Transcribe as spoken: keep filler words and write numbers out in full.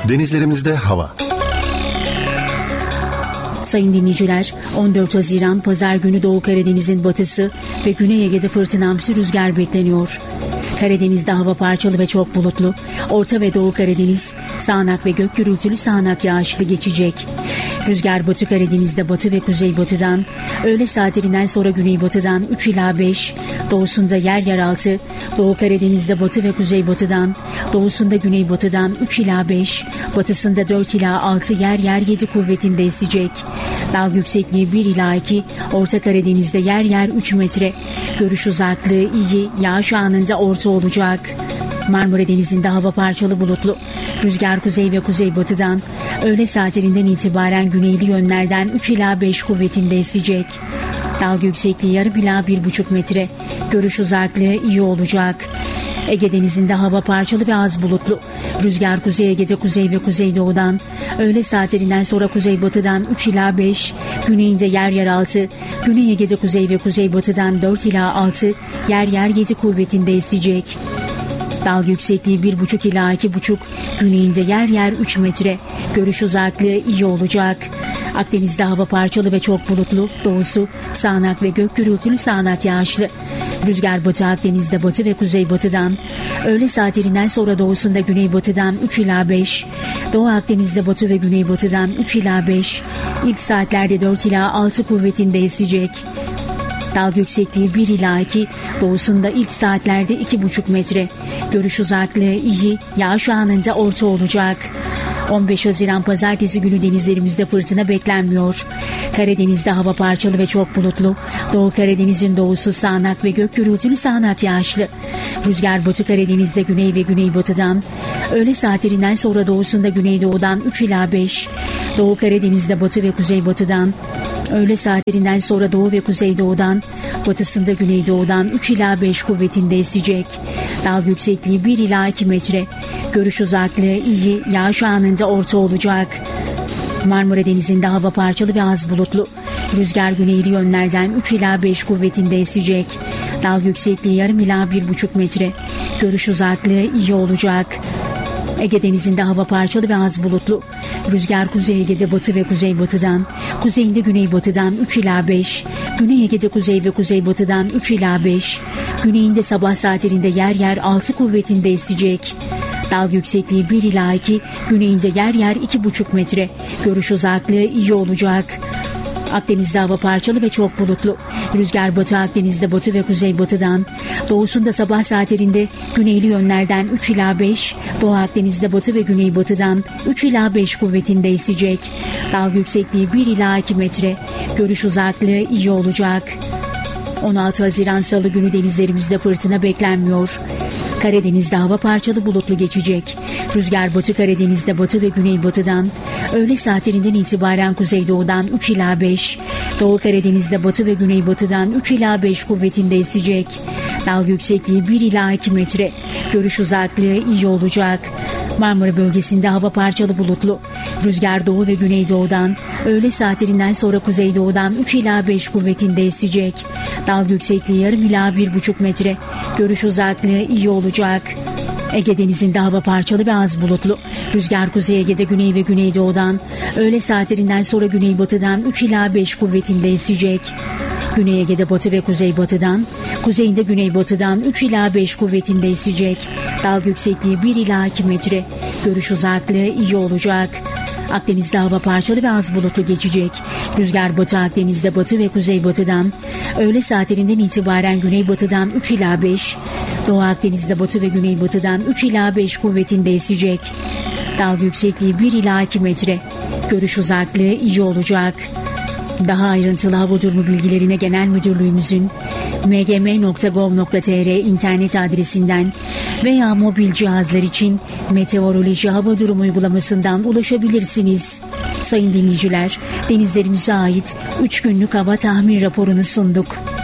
Denizlerimizde hava. Sayın dinleyiciler, on dört Haziran Pazar günü Doğu Karadeniz'in batısı ve Güney Ege'de fırtınamsı rüzgar bekleniyor. Karadeniz'de hava parçalı ve çok bulutlu. Orta ve Doğu Karadeniz sağanak ve gök gürültülü sağanak yağışlı geçecek. Rüzgar Batı Karadeniz'de batı ve kuzeybatıdan, öğle saatlerinden sonra güneybatıdan üç ila beş, doğusunda yer yer altı, Doğu Karadeniz'de batı ve kuzeybatıdan, doğusunda güneybatıdan üç ila beş, batısında dört ila altı, yer yer yedi kuvvetinde esecek. Dalga yüksekliği bir ila iki, Orta Karadeniz'de yer yer üç metre. Görüş uzaklığı iyi, yağış anında orta olacak. Marmara Denizi'nde hava parçalı bulutlu. Rüzgar kuzey ve kuzeybatıdan, öğle saatlerinden itibaren güneyli yönlerden üç ila beş kuvvetinde esecek. Dalga yüksekliği yarım ila bir buçuk metre. Görüş uzaklığı iyi olacak. Ege Denizi'nde hava parçalı ve az bulutlu. Rüzgar Kuzey Ege'de kuzey ve kuzeydoğudan, öğle saatlerinden sonra kuzeybatıdan üç ila beş, güneyinde yer yer altı, Güney Ege'de kuzey ve kuzeybatıdan dört ila altı, yer yer yedi kuvvetinde esecek. Dalga yüksekliği bir buçuk ila iki buçuk, güneyinde yer yer üç metre. Görüş uzaklığı iyi olacak. Akdeniz'de hava parçalı ve çok bulutlu. Doğusu sağanak ve gök gürültülü sağanak yağışlı. Rüzgar Batı Akdeniz'de batı ve kuzeybatıdan, öğle saatlerinden sonra doğusunda güneybatıdan üç ila beş, Doğu Akdeniz'de batı ve güneybatıdan üç ila beş, ilk saatlerde dört ila altı kuvvetinde esecek. Dalga yüksekliği bir ila iki, doğusunda ilk saatlerde iki buçuk metre. Görüş uzaklığı iyi, yağış anında orta olacak. on beş Haziran Pazartesi günü denizlerimizde fırtına beklenmiyor. Karadeniz'de hava parçalı ve çok bulutlu. Doğu Karadeniz'in doğusu sağanak ve gök gürültülü sağanak yağışlı. Rüzgar Batı Karadeniz'de güney ve güneybatıdan, öğle saatlerinden sonra doğusunda güneydoğudan üç ila beş, Doğu Karadeniz'de batı ve kuzeybatıdan, öğle saatlerinden sonra doğu ve kuzeydoğudan, batısında güneydoğudan üç ila beş kuvvetinde esecek. Dalga yüksekliği bir ila iki metre. Görüş uzaklığı iyi, yağış anında orta olacak. Marmara Denizi'nde hava parçalı ve az bulutlu. Rüzgar güneyli yönlerden üç ila beş kuvvetinde esecek. Dalga yüksekliği yarım ila bir buçuk metre. Görüş uzaklığı iyi olacak. Ege Denizi'nde hava parçalı ve az bulutlu. Rüzgar Kuzey Ege'de batı ve kuzeybatıdan, kuzeyinde güneybatıdan üç ila beş, Güney Ege'de kuzey ve kuzeybatıdan üç ila beş, güneyinde sabah saatlerinde yer yer altı kuvvetinde esecek. Dalga yüksekliği bir ila iki, güneyinde yer yer iki buçuk metre. Görüş uzaklığı iyi olacak. Akdeniz'de hava parçalı ve çok bulutlu. Rüzgar Batı Akdeniz'de batı ve kuzeybatıdan, doğusunda sabah saatlerinde güneyli yönlerden üç ila beş, Doğu Akdeniz'de batı ve güneybatıdan üç ila beş kuvvetinde esecek. Dalga yüksekliği bir ila iki metre. Görüş uzaklığı iyi olacak. on altı Haziran Salı günü denizlerimizde fırtına beklenmiyor. Karadeniz'de hava parçalı bulutlu geçecek. Rüzgar Batı Karadeniz'de batı ve güneybatıdan, öğle saatlerinden itibaren kuzeydoğudan üç ila beş, Doğu Karadeniz'de batı ve güneybatıdan üç ila beş kuvvetinde esecek. Dalga yüksekliği bir ila iki metre. Görüş uzaklığı iyi olacak. Marmara bölgesinde hava parçalı bulutlu. Rüzgar doğu ve güneydoğudan, öğle saatlerinden sonra kuzeydoğudan üç ila beş kuvvetinde esecek. Dalga yüksekliği yarım ila bir buçuk metre. Görüş uzaklığı iyi olacak. Ege Denizi'nde hava parçalı ve az bulutlu. Rüzgar Kuzey Ege'de güney ve güneydoğudan, öğle saatlerinden sonra güneybatıdan üç ila beş kuvvetinde esecek. Güney Ege'de batı ve kuzeybatıdan, kuzeyinde güneybatıdan üç ila beş kuvvetinde esecek. Dalga yüksekliği bir ila iki metre. Görüş uzaklığı iyi olacak. Akdeniz'de hava parçalı ve az bulutlu geçecek. Rüzgar Batı Akdeniz'de batı ve kuzeybatıdan, öğle saatlerinden itibaren güneybatıdan üç ila beş, Doğu Akdeniz'de batı ve güneybatıdan üç ila beş kuvvetinde esecek. Dalga yüksekliği bir ila iki metre. Görüş uzaklığı iyi olacak. Daha ayrıntılı hava durumu bilgilerine Genel Müdürlüğümüzün m g m nokta gov nokta t r internet adresinden veya mobil cihazlar için Meteoroloji Hava Durumu uygulamasından ulaşabilirsiniz. Sayın dinleyiciler, denizlerimize ait üç günlük hava tahmin raporunu sunduk.